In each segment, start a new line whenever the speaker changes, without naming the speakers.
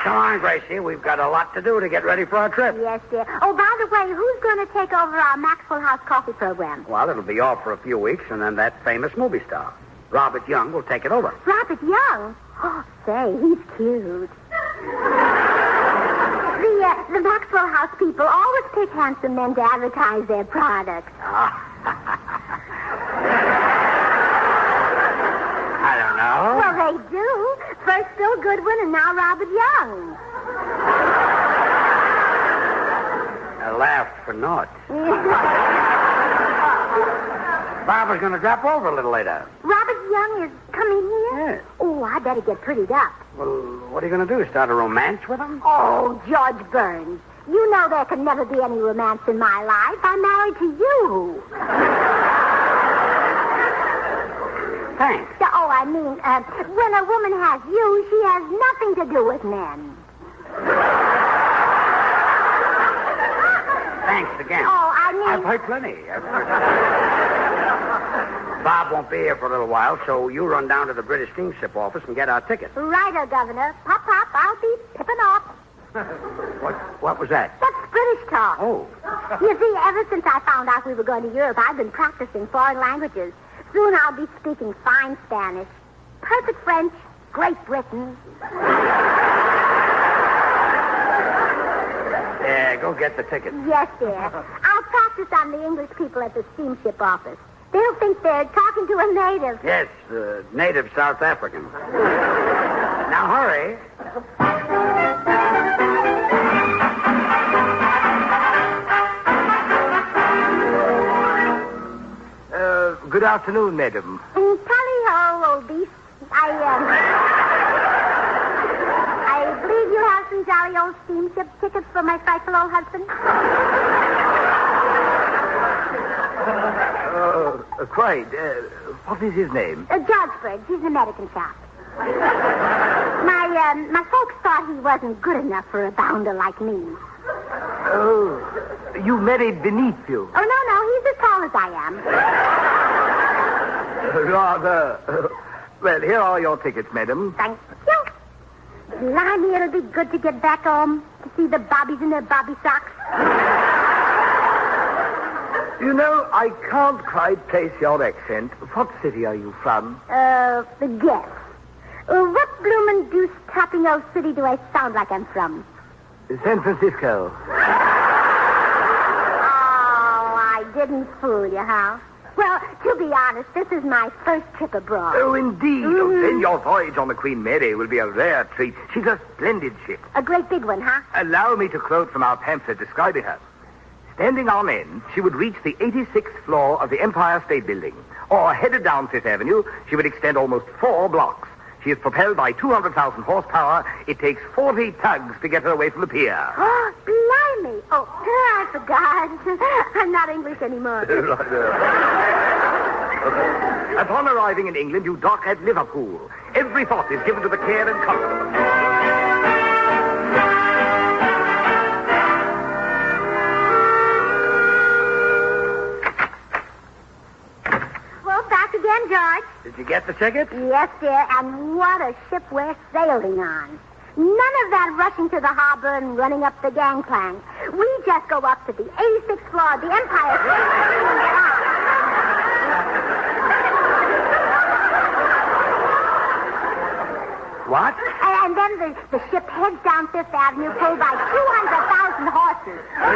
Come on, Gracie. We've got a lot to do to get ready for our trip.
Yes, dear. Oh, by the way, who's going to take over our Maxwell House coffee program?
Well, it'll be off for a few weeks, and then that famous movie star, Robert Young, will take it over.
Robert Young? Oh, say, he's cute. The Maxwell House people always pick handsome men to advertise their products.
I don't know.
Well, they do. First Bill Goodwin and now Robert Young.
I laughed for naught. Barbara's going to drop over a little later.
Robert Young is coming here?
Yes.
Oh, I better get prettied up.
Well, what are you going to do? Start a romance with him?
Oh, George Burns. You know there can never be any romance in my life. I'm married to you.
Thanks.
Oh, I mean, when a woman has you, she has nothing to do with men.
Thanks again.
Oh, I mean...
I've heard plenty. Bob won't be here for a little while, so you run down to the British steamship office and get our ticket.
Righto, Governor. Pop, pop, I'll be pippin' off.
What was that?
That's British talk.
Oh.
You see, ever since I found out we were going to Europe, I've been practicing foreign languages. Soon I'll be speaking fine Spanish, perfect French, Great Britain.
Yeah, go get the ticket.
Yes, dear. I'll practice on the English people at the steamship office. They'll think they're talking to a native.
Yes, native South African. Now hurry.
Good afternoon, madam.
Tally-ho, old beast. I believe you have some jolly old steamship tickets for my frightful old husband.
Quite. What is his name?
George Burns. He's an American chap. My folks thought he wasn't good enough for a bounder like me.
Oh, you married beneath you.
Oh, no, he's as tall as I am.
Rather. Well, here are your tickets, madam.
Thank you. Blimey, it'll be good to get back home to see the bobbies in their bobby socks.
You know, I can't quite place your accent. What city are you from?
The guess. What bloomin' deuce topping old city do I sound like I'm from?
San Francisco.
Oh, I didn't fool you, huh? Well, to be honest, this is my first trip abroad.
Oh, indeed.
Mm-hmm.
Oh, then your voyage on the Queen Mary will be a rare treat. She's a splendid ship.
A great big one, huh?
Allow me to quote from our pamphlet describing her. Standing on end, she would reach the 86th floor of the Empire State Building. Or, headed down Fifth Avenue, she would extend almost 4 blocks. She is propelled by 200,000 horsepower. It takes 40 tugs to get her away from the pier.
Oh, blimey. Oh, I forgot. I'm not English anymore.
Upon arriving in England, you dock at Liverpool. Every thought is given to the care and comfort of the...
Again, George.
Did you get the ticket?
Yes, dear, and what a ship we're sailing on. None of that rushing to the harbor and running up the gangplank. We just go up to the 86th floor of the Empire State Building.
What?
And then the ship heads down Fifth Avenue pulled by 200,000 horses.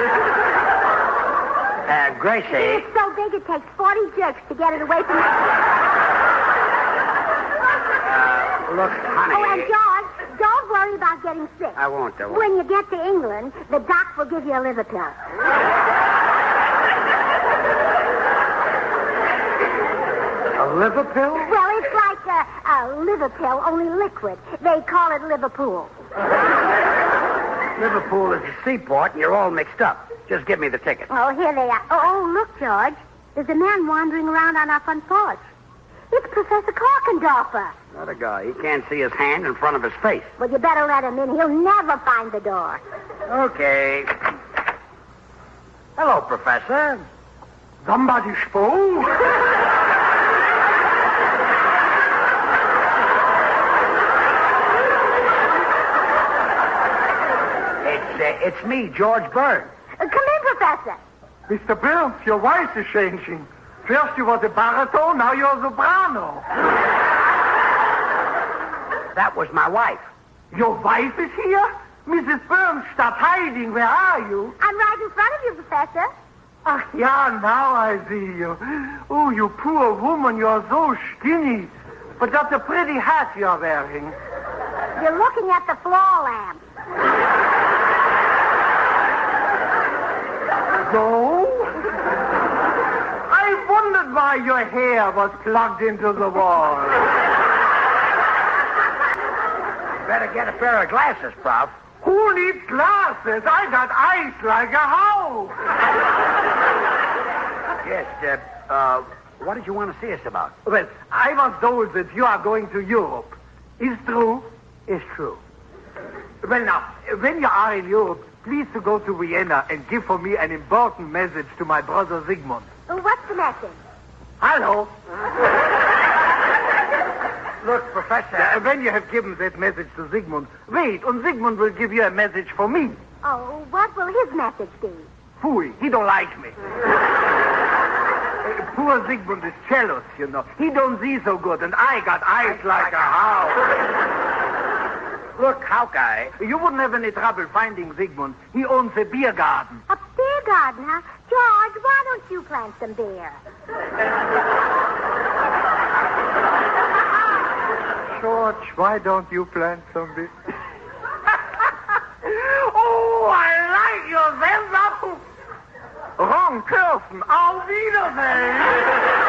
Gracie.
It's so big it takes 40 jerks to get it away from the...
Look, honey.
Oh, and George, don't worry about getting sick.
I won't.
When you get to England, the doc will give you a liver pill.
A liver pill?
Well, it's like a liver pill, only liquid. They call it Liverpool.
Liverpool is a seaport, and you're all mixed up. Just give me the ticket.
Oh, here they are. Oh, look, George. There's a man wandering around on our front porch. It's Professor Korkendorfer.
Not a guy. He can't see his hand in front of his face.
Well, you better let him in. He'll never find the door.
Okay. Hello, Professor.
Somebody spoke?
It's me, George Byrne.
Come in, Professor.
Mr. Burns, your voice is changing. First you were the baritone, now you're the soprano.
That was my wife.
Your wife is here? Mrs. Burns, stop hiding. Where are you?
I'm right in front of you, Professor.
Ach, yeah, now I see you. Oh, you poor woman, you're so skinny. But that's a pretty hat you're wearing.
You're looking at the floor lamp.
So? I wondered why your hair was plugged into the wall.
Better get a pair of glasses, Prof.
Who needs glasses? I got eyes like a house.
Yes, what did you want to see us about?
Well, I was told that you are going to Europe. Is true?
It's true.
Well, now, when you are in Europe, please to go to Vienna and give for me an important message to my brother Sigmund.
What's the message?
Hello.
Look, Professor.
When you have given that message to Sigmund, wait, and Sigmund will give you a message for me.
Oh, what will his message be?
Fool, he don't like me. Poor Sigmund is jealous, you know. He don't see so good, and I got eyes like a house.
Look, Hawkeye.
You wouldn't have any trouble finding Sigmund. He owns a beer garden.
A beer garden, huh? George, why don't you plant some beer?
George, why don't you plant some beer? Oh, I like your sense of... Wrong person. Auf Wiedersehen.